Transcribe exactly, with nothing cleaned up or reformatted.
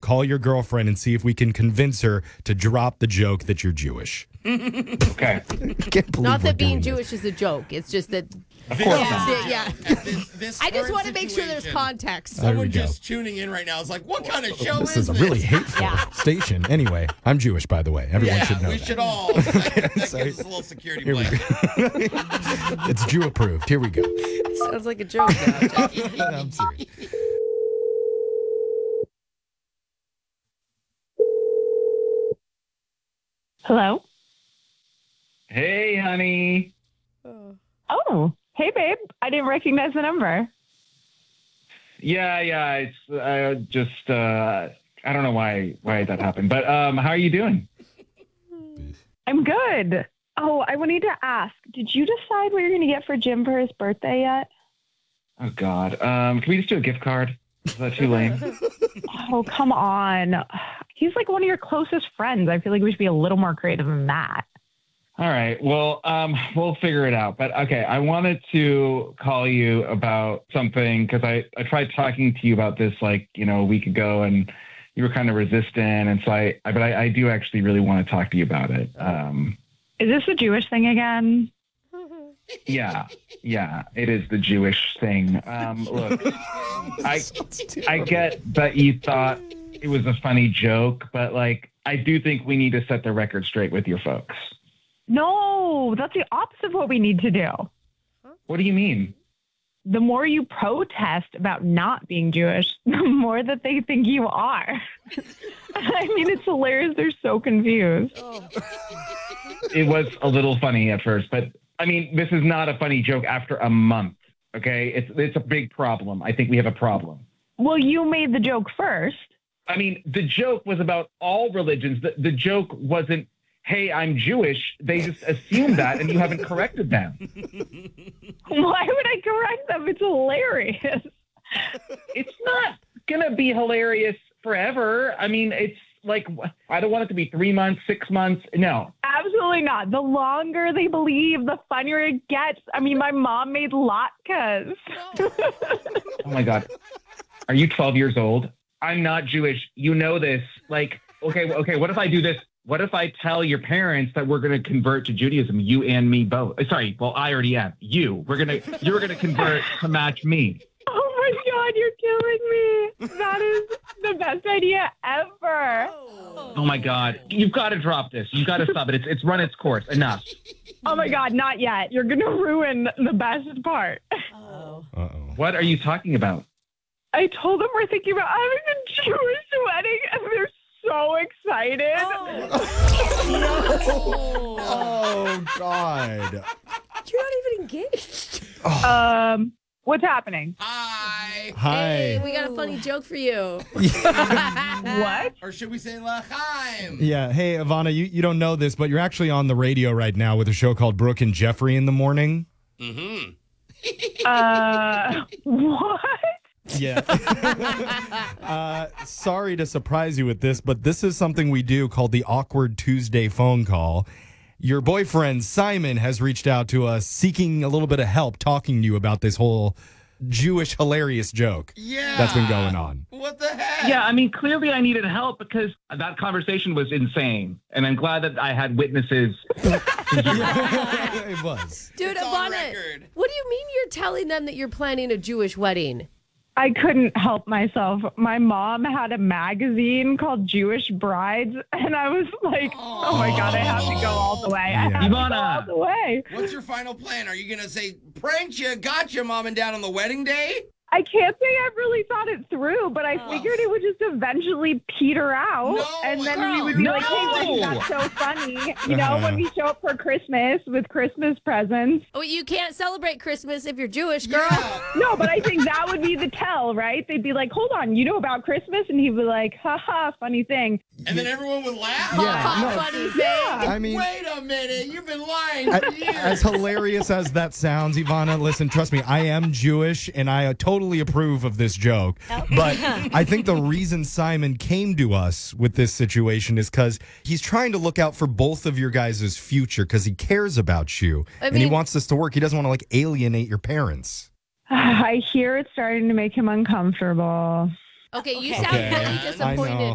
call your girlfriend and see if we can convince her to drop the joke that you're Jewish. Okay. Can't believe Not we're that being doing Jewish this. is a joke. It's just that. Of course Yeah. not. yeah. This, this I just current want to make sure there's situation, context. There we Someone go. just tuning in right now is like, what kind of show This is is a this? really hateful Yeah. station. Anyway, I'm Jewish, by the way. Everyone yeah, should know we that. should all. That, that So- gives us a little security Here we blanket. go. It's Jew approved. Here we go. Sounds like a joke now. I'm serious. Hello? Hey, honey. Oh, hey, babe. I didn't recognize the number. Yeah, yeah. It's uh, just uh, I don't know why why that happened, but um, how are you doing? I'm good. Oh, I wanted to ask, did you decide what you're going to get for Jim for his birthday yet? Oh God. Um, can we just do a gift card? Is that too lame? Oh, come on. He's like one of your closest friends. I feel like we should be a little more creative than that. All right. Well, um, we'll figure it out. But okay, I wanted to call you about something because I, I tried talking to you about this like, you know, a week ago and you were kind of resistant. And so I, I but I, I do actually really want to talk to you about it. Um, Is this the Jewish thing again? yeah, yeah, it is the Jewish thing. Um, look, I, I get that you thought it was a funny joke, but like, I do think we need to set the record straight with your folks. No, that's the opposite of what we need to do. What do you mean? The more you protest about not being Jewish, the more that they think you are. I mean, it's hilarious. They're so confused. It was a little funny at first, but I mean, this is not a funny joke after a month. Okay, it's it's a big problem. I think we have a problem. Well, you made the joke first. I mean, the joke was about all religions. The, the joke wasn't, hey, I'm Jewish. They just assumed that, and you haven't corrected them. Why would I correct them? It's hilarious. It's not gonna be hilarious forever. I mean, it's like, I don't want it to be three months, six months. No. Absolutely not. The longer they believe, the funnier it gets. I mean, my mom made latkes. Oh my God. Are you twelve years old? I'm not Jewish. You know this. Like, okay, okay, what if I do this? What if I tell your parents that we're going to convert to Judaism, you and me both? Sorry, well, I already am. You. We're going to, you're going to convert to match me. Oh my God, you're killing me. That is the best idea ever. Oh my God. You've got to drop this. You've got to stop it. It's, it's run its course. Enough. Oh my God, not yet. You're going to ruin the best part. Oh. Uh-oh. What are you talking about? I told them we're thinking about having a Jewish wedding, and they're so excited. Oh. Oh, God. You're not even engaged. Um, what's happening? Hi. Hi. Hey, we got a funny joke for you. What? Or should we say L'chaim? Yeah. Hey, Ivana, you, you don't know this, but you're actually on the radio right now with a show called Brooke and Jeffrey in the Morning. Mm-hmm. Uh, what? Yeah. uh, sorry to surprise you with this, but this is something we do called the Awkward Tuesday phone call. Your boyfriend, Simon, has reached out to us seeking a little bit of help talking to you about this whole Jewish hilarious joke Yeah. that's been going on. What the heck? Yeah, I mean, clearly I needed help because that conversation was insane. And I'm glad that I had witnesses. It was. Dude, It's on Ivana, record. what do you mean you're telling them that you're planning a Jewish wedding? I couldn't help myself. My mom had a magazine called Jewish Brides, and I was like, oh my God, I have to go all the way. I Yeah. have to go Ivana. all the way. What's your final plan? Are you going to say, pranked you, got you, mom and dad on the wedding day? I can't say I really thought it through, but I figured it would just eventually peter out. No, and then girl, we would be no. like, hey, Ricky, that's so funny. You know, when we show up for Christmas with Christmas presents. Oh, you can't celebrate Christmas if you're Jewish, girl. Yeah. No, but I think that would be the tell, right? They'd be like, hold on, you know about Christmas? And he'd be like, haha, funny thing. And then everyone would laugh? Yeah, no. Funny thing. I mean, Wait a minute. You've been lying for years. as hilarious as that sounds, Ivana, listen, trust me, I am Jewish and I uh, totally approve of this joke. But I think the reason Simon came to us with this situation is because he's trying to look out for both of your guys' future because he cares about you I and he mean- wants this to work. He doesn't want to like alienate your parents. I hear it's starting to make him uncomfortable. Okay, you Okay. sound Okay. really I know. disappointed.